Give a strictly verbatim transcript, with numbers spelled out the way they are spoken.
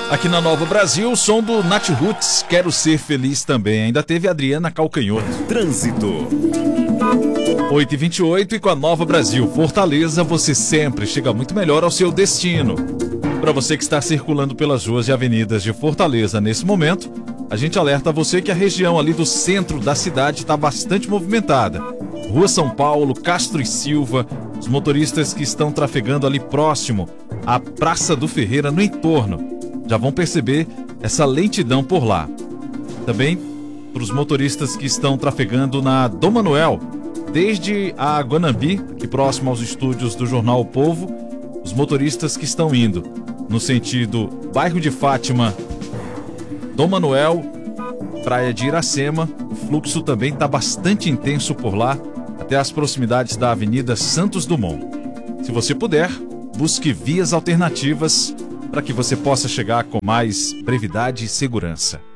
Aqui na Nova Brasil, o som do Nat Roots, Quero Ser Feliz também. Ainda teve a Adriana Calcanhoto. Trânsito. oito e vinte e oito e com a Nova Brasil Fortaleza, você sempre chega muito melhor ao seu destino. Para você que está circulando pelas ruas e avenidas de Fortaleza nesse momento, a gente alerta você que a região ali do centro da cidade está bastante movimentada. Rua São Paulo, Castro e Silva, os motoristas que estão trafegando ali próximo à Praça do Ferreira, no entorno, já vão perceber essa lentidão por lá. Também para os motoristas que estão trafegando na Dom Manuel, desde a Guanambi, aqui próximo aos estúdios do Jornal O Povo, os motoristas que estão indo no sentido bairro de Fátima, Dom Manuel, Praia de Iracema, o fluxo também está bastante intenso por lá, até as proximidades da Avenida Santos Dumont. Se você puder, busque vias alternativas para que você possa chegar com mais brevidade e segurança.